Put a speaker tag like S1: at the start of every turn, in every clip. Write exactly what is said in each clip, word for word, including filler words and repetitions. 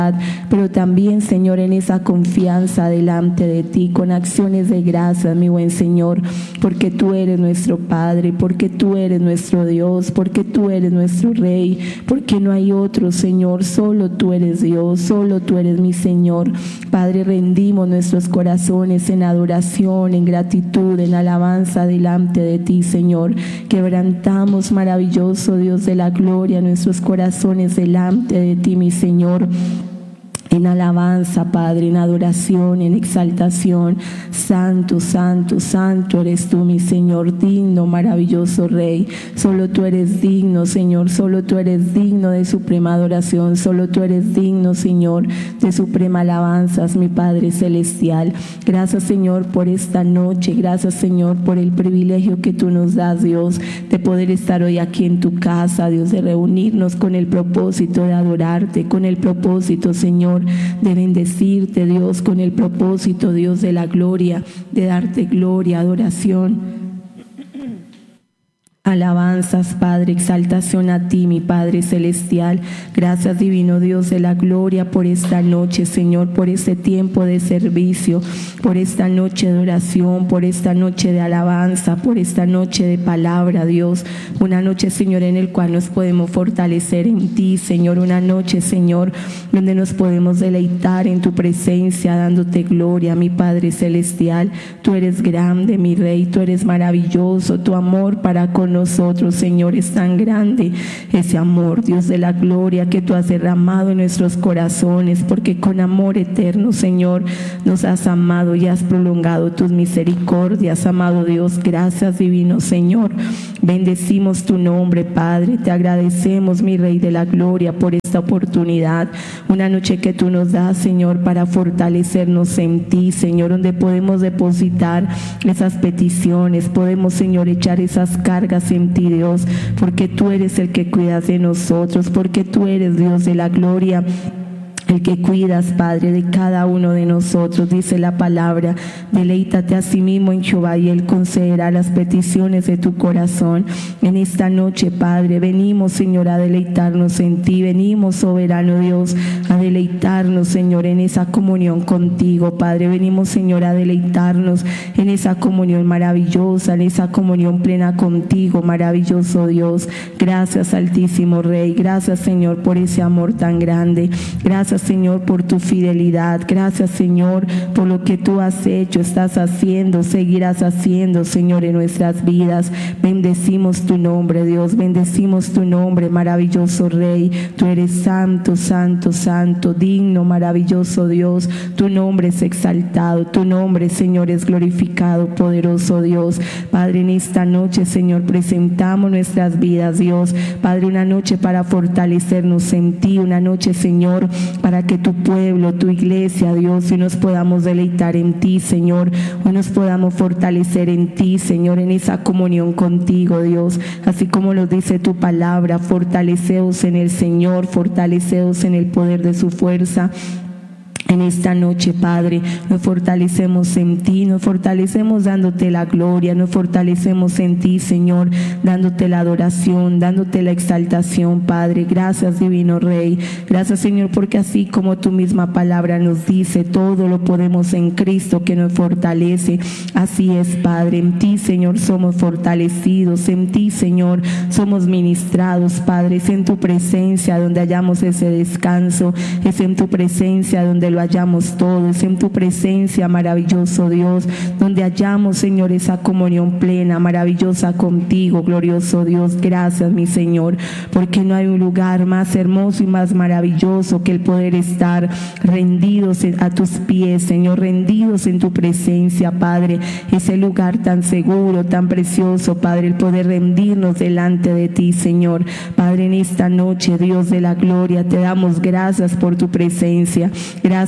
S1: pero también, Señor, en esa confianza delante de ti, con acciones de gracias, mi buen Señor, porque tú eres nuestro Padre, porque tú eres nuestro Dios, porque tú eres nuestro Rey, porque no hay otro, Señor, solo tú eres Dios, solo tú eres mi Señor. Padre, rendimos nuestros corazones en adoración, en gratitud, en alabanza delante de ti, Señor. Quebrantamos, maravilloso Dios de la gloria, nuestros corazones delante de ti, mi Señor, en alabanza, Padre, en adoración, en exaltación. Santo, santo, santo eres tú, mi Señor, digno, maravilloso Rey. Solo tú eres digno, Señor, solo tú eres digno de suprema adoración, solo tú eres digno, Señor, de suprema alabanzas, mi Padre celestial. Gracias, Señor, por esta noche, gracias, Señor, por el privilegio que tú nos das, Dios, de poder estar hoy aquí en tu casa, Dios, de reunirnos con el propósito de adorarte, con el propósito, Señor, de bendecirte, Dios, con el propósito, Dios, de la gloria, de darte gloria, adoración, alabanzas, Padre, exaltación a ti, mi Padre celestial. Gracias, divino Dios de la gloria, por esta noche, Señor, por este tiempo de servicio, por esta noche de oración, por esta noche de alabanza, por esta noche de palabra, Dios. Una noche, Señor, en el cual nos podemos fortalecer en ti, Señor. Una noche, Señor, donde nos podemos deleitar en tu presencia, dándote gloria, mi Padre celestial. Tú eres grande, mi Rey, tú eres maravilloso. Tu amor para con nosotros, Señor, es tan grande, ese amor, Dios de la gloria, que tú has derramado en nuestros corazones, porque con amor eterno, Señor, nos has amado y has prolongado tus misericordias, amado Dios. Gracias, divino Señor. Bendecimos tu nombre, Padre. Te agradecemos, mi Rey de la gloria, por esta oportunidad, una noche que tú nos das, Señor, para fortalecernos en ti, Señor, donde podemos depositar esas peticiones, podemos, Señor, echar esas cargas en ti, Dios, porque tú eres el que cuidas de nosotros, porque tú eres Dios de la gloria, el que cuidas, Padre, de cada uno de nosotros. Dice la palabra: deleítate a sí mismo en Jehová y Él concederá las peticiones de tu corazón. En esta noche, Padre, venimos, Señor, a deleitarnos en ti, venimos, soberano Dios, a deleitarnos, Señor, en esa comunión contigo, Padre. Venimos, Señor, a deleitarnos en esa comunión maravillosa, en esa comunión plena contigo, maravilloso Dios. Gracias, Altísimo Rey, gracias, Señor, por ese amor tan grande. Gracias, Señor, por tu fidelidad. Gracias, Señor, por lo que tú has hecho, estás haciendo, seguirás haciendo, Señor, en nuestras vidas. Bendecimos tu nombre, Dios, bendecimos tu nombre, maravilloso Rey. Tú eres santo, santo, santo, digno, maravilloso Dios. Tu nombre es exaltado, tu nombre, Señor, es glorificado, poderoso Dios. Padre, en esta noche, Señor, presentamos nuestras vidas, Dios. Padre, una noche para fortalecernos en ti, una noche, Señor, para que tu pueblo, tu iglesia, Dios, hoy nos podamos deleitar en ti, Señor, hoy nos podamos fortalecer en ti, Señor, en esa comunión contigo, Dios, así como lo dice tu palabra: fortaleceos en el Señor, fortaleceos en el poder de su fuerza. En esta noche, Padre, nos fortalecemos en ti, nos fortalecemos dándote la gloria, nos fortalecemos en ti, Señor, dándote la adoración, dándote la exaltación, Padre. Gracias, divino Rey. Gracias, Señor, porque así como tu misma palabra nos dice, todo lo podemos en Cristo que nos fortalece. Así es, Padre. En ti, Señor, somos fortalecidos. En ti, Señor, somos ministrados, Padre. Es en tu presencia donde hallamos ese descanso. Es en tu presencia donde lo hallamos todo. Es en tu presencia, maravilloso Dios, donde hallamos, Señor, esa comunión plena, maravillosa contigo, glorioso Dios. Gracias, mi Señor, porque no hay un lugar más hermoso y más maravilloso que el poder estar rendidos a tus pies, Señor, rendidos en tu presencia, Padre. Ese lugar tan seguro, tan precioso, Padre, el poder rendirnos delante de ti, Señor. Padre, en esta noche, Dios de la gloria, te damos gracias por tu presencia. Gracias,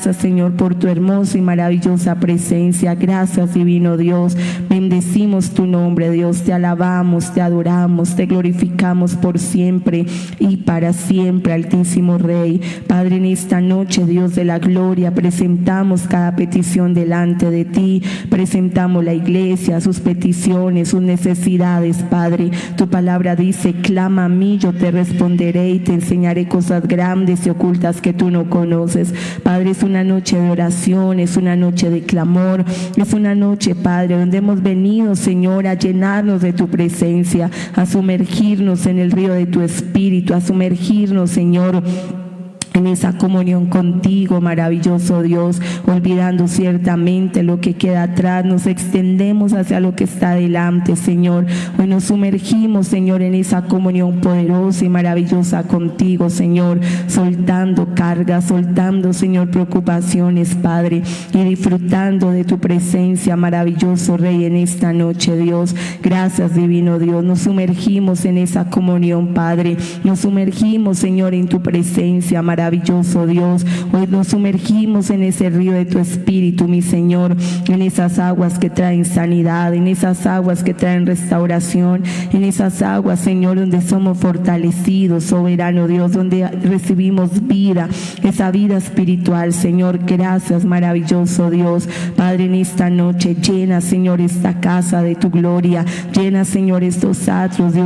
S1: Gracias, Señor, por tu hermosa y maravillosa presencia. Gracias, divino Dios. Bendecimos tu nombre, Dios. Te alabamos, te adoramos, te glorificamos por siempre y para siempre, Altísimo Rey. Padre, en esta noche, Dios de la gloria, presentamos cada petición delante de ti. Presentamos la iglesia, sus peticiones, sus necesidades, Padre. Tu palabra dice: clama a mí, yo te responderé y te enseñaré cosas grandes y ocultas que tú no conoces. Padre, es una noche de oración, es una noche de clamor, es una noche, Padre, donde hemos venido, Señor, a llenarnos de tu presencia, a sumergirnos en el río de tu espíritu, a sumergirnos, Señor, en esa comunión contigo, maravilloso Dios, olvidando ciertamente lo que queda atrás, nos extendemos hacia lo que está delante, Señor. Hoy nos sumergimos, Señor, en esa comunión poderosa y maravillosa contigo, Señor, soltando cargas, soltando, Señor, preocupaciones, Padre, y disfrutando de tu presencia, maravilloso Rey, en esta noche, Dios. Gracias, divino Dios. Nos sumergimos en esa comunión, Padre. Nos sumergimos, Señor, en tu presencia, maravilloso Maravilloso Dios. Hoy nos sumergimos en ese río de tu espíritu, mi Señor, en esas aguas que traen sanidad, en esas aguas que traen restauración, en esas aguas, Señor, donde somos fortalecidos, soberano Dios, donde recibimos vida, esa vida espiritual, Señor. Gracias, maravilloso Dios. Padre, en esta noche llena, Señor, esta casa de tu gloria, llena, Señor, estos atrios, Dios.